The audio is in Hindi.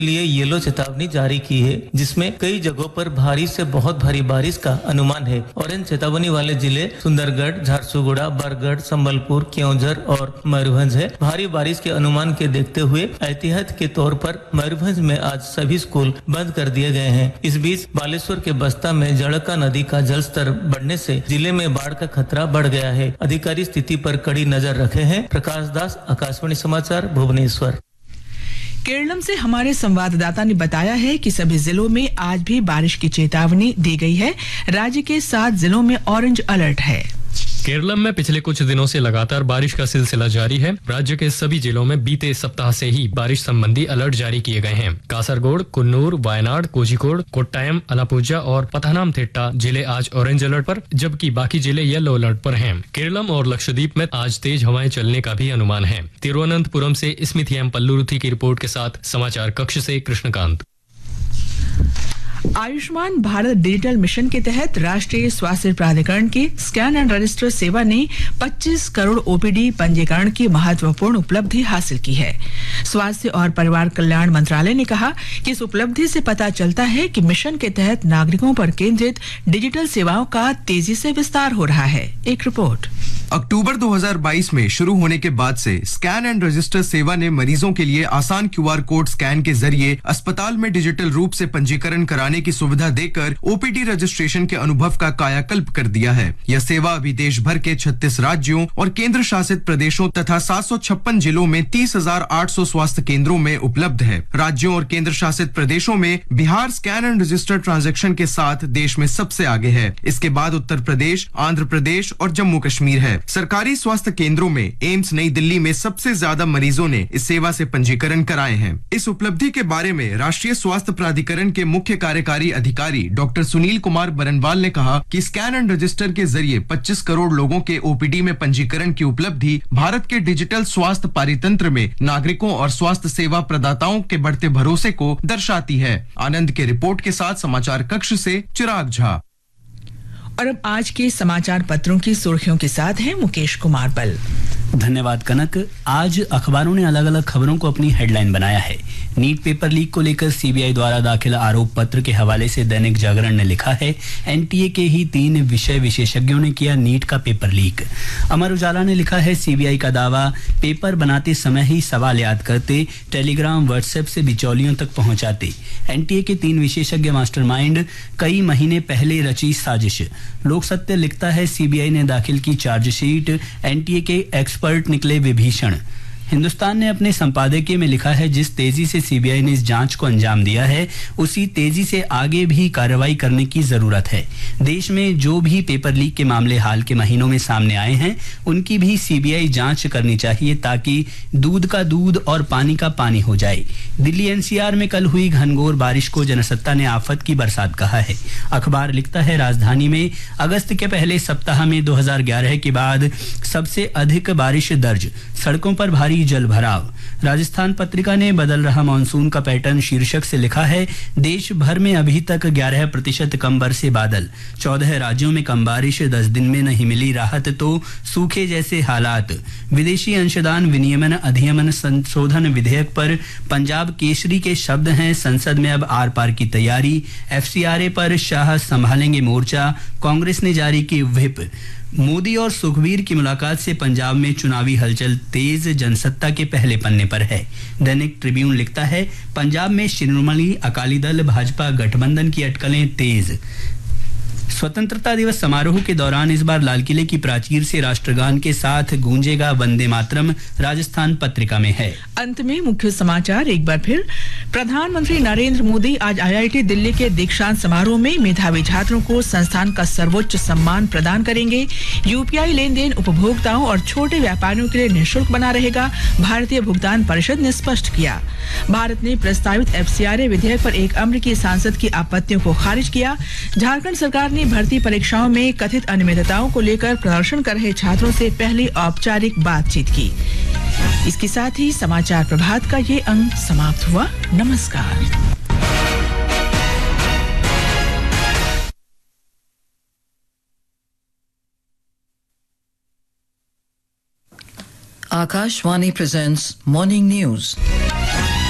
लिए येलो चेतावनी जारी की है, जिसमें कई जगहों पर भारी से बहुत भारी बारिश का अनुमान है। ऑरेंज चेतावनी वाले जिले सुंदरगढ़, झारसुगुड़ा, बरगढ़, संबलपुर, केओंझर और मयूरभंज है। भारी बारिश के अनुमान के देखते हुए एहतियात के तौर पर मयूरभंज में आज सभी स्कूल बंद कर दिए गए हैं। इस बीच बालेश्वर के बस्ता में जड़का नदी का जलस्तर बढ़ने से जिले में बाढ़ का खतरा बढ़ गया है। अधिकारी स्थिति पर कड़ी नजर रखे हैं। प्रकाश दास, आकाशवाणी समाचार, भुवनेश्वर। केरलम से हमारे संवाददाता ने बताया है कि सभी जिलों में आज भी बारिश की चेतावनी दी गई है। राज्य के 7 जिलों में ऑरेंज अलर्ट है। केरलम में पिछले कुछ दिनों से लगातार बारिश का सिलसिला जारी है। राज्य के सभी जिलों में बीते सप्ताह से ही बारिश संबंधी अलर्ट जारी किए गए हैं। कासरगोड, कुन्नूर, वायनाड, कोझिकोड, कोट्टायम, अलापुझा और पथानामथिट्टा जिले आज ऑरेंज अलर्ट पर, जबकि बाकी जिले येलो अलर्ट पर हैं। केरलम और लक्षद्वीप में आज तेज हवाएं चलने का भी अनुमान है। तिरुवनंतपुरम से स्मिथ एम पल्लुरुथी की रिपोर्ट के साथ समाचार कक्ष से कृष्णकांत। आयुष्मान भारत डिजिटल मिशन के तहत राष्ट्रीय स्वास्थ्य प्राधिकरण की स्कैन एंड रजिस्टर सेवा ने 25 करोड़ ओपीडी पंजीकरण की महत्वपूर्ण उपलब्धि हासिल की है। स्वास्थ्य और परिवार कल्याण मंत्रालय ने कहा कि इस उपलब्धि से पता चलता है कि मिशन के तहत नागरिकों पर केंद्रित डिजिटल सेवाओं का तेजी से विस्तार हो रहा है। एक रिपोर्ट। अक्टूबर 2022 में शुरू होने के बाद से स्कैन एंड रजिस्टर सेवा ने मरीजों के लिए आसान क्यूआर कोड स्कैन के जरिए अस्पताल में डिजिटल रूप से पंजीकरण कराने की सुविधा देकर ओपीडी रजिस्ट्रेशन के अनुभव का कायाकल्प कर दिया है। यह सेवा अभी देश भर के 36 राज्यों और केंद्र शासित प्रदेशों तथा 756 जिलों में 30,800 स्वास्थ्य केंद्रों में उपलब्ध है। राज्यों और केंद्र शासित प्रदेशों में Bihar scan and register transaction के साथ देश में सबसे आगे है। इसके बाद उत्तर प्रदेश, आंध्र प्रदेश और जम्मू कश्मीर है। सरकारी स्वास्थ्य केंद्रों में एम्स नई दिल्ली में सबसे ज्यादा मरीजों ने इस सेवा से पंजीकरण कराए हैं। इस उपलब्धि के बारे में राष्ट्रीय स्वास्थ्य प्राधिकरण के मुख्य कार्यकारी अधिकारी डॉक्टर सुनील कुमार बरनवाल ने कहा कि स्कैन एंड रजिस्टर के जरिए 25 करोड़ लोगों के ओपीडी में पंजीकरण की उपलब्धि भारत के डिजिटल स्वास्थ्य पारितंत्र में नागरिकों और स्वास्थ्य सेवा प्रदाताओं के बढ़ते भरोसे को दर्शाती है। आनंद के रिपोर्ट के साथ समाचार कक्ष से चिराग झा। और अब आज के समाचार पत्रों की सुर्खियों के साथ हैं मुकेश कुमार बल। धन्यवाद कनक। आज अखबारों ने अलग अलग खबरों को अपनी हेडलाइन बनाया है। नीट पेपर लीक को लेकर सीबीआई द्वारा दाखिल आरोप पत्र के हवाले से दैनिक जागरण ने लिखा है, एनटीए के ही 3 विषय विशेषज्ञों ने किया नीट का पेपर लीक। अमर उजाला ने लिखा है, सीबीआई का दावा, पेपर बनाते समय ही सवाल याद करते, टेलीग्राम व्हाट्सएप से बिचौलियों तक पहुंचाते। एनटीए के 3 विशेषज्ञ मास्टरमाइंड, कई महीने पहले रची साजिश। लोक सत्य लिखता है, सीबीआई ने दाखिल की चार्जशीट, एनटीए के एक्सपर्ट निकले विभीषण। हिंदुस्तान ने अपने संपादकीय में लिखा है, जिस तेजी से सीबीआई ने इस जांच को अंजाम दिया है, उसी तेजी से आगे भी कार्रवाई करने की जरूरत है। देश में जो भी पेपर लीक के मामले हाल के महीनों में सामने आए हैं, उनकी भी सीबीआई जांच करनी चाहिए, ताकि दूध का दूध और पानी का पानी हो जाए। दिल्ली एनसीआर में कल हुई घनघोर बारिश को जनसत्ता ने आफत की बरसात कहा है। अखबार लिखता है, राजधानी में अगस्त के पहले सप्ताह में 2011 के बाद सबसे अधिक बारिश दर्ज, सड़कों पर भारी जल भराव। राजस्थान पत्रिका ने बदल रहा मानसून का पैटर्न शीर्षक से लिखा है, देश भर में अभी तक 11% कम बरसे बादल, 14 राज्यों में कम बारिश, 10 दिन में नहीं मिली राहत तो सूखे जैसे हालात। विदेशी अंशदान विनियमन अधिनियम संशोधन विधेयक पर पंजाब केसरी के शब्द हैं, संसद में अब आर पार की तैयारी। एफसीआरए पर शाह संभालेंगे मोर्चा, कांग्रेस ने जारी की व्हिप। मोदी और सुखबीर की मुलाकात से पंजाब में चुनावी हलचल तेज, जनसत्ता के पहले पन्ने पर है। दैनिक ट्रिब्यून लिखता है, पंजाब में शिरोमणि अकाली दल भाजपा गठबंधन की अटकलें तेज। स्वतंत्रता दिवस समारोह के दौरान इस बार लाल किले की प्राचीर से राष्ट्रगान के साथ गूंजेगा वंदे मातरम, राजस्थान पत्रिका में है। अंत में मुख्य समाचार एक बार फिर। प्रधानमंत्री नरेंद्र मोदी आज आईआईटी दिल्ली के दीक्षांत समारोह में मेधावी छात्रों को संस्थान का सर्वोच्च सम्मान प्रदान करेंगे। यूपीआई लेन देन उपभोक्ताओं और छोटे व्यापारियों के लिए निःशुल्क बना रहेगा, भारतीय भुगतान परिषद ने स्पष्ट किया। भारत ने प्रस्तावित एफसीआरए विधेयक पर एक अमेरिकी सांसद की आपत्तियों को खारिज किया। झारखंड सरकार ने भर्ती परीक्षाओं में कथित अनियमितताओं को लेकर प्रदर्शन कर रहे छात्रों से पहली औपचारिक बातचीत की। इसके साथ ही समाचार प्रभात का ये अंक समाप्त हुआ। नमस्कार। Akashvani presents Morning News.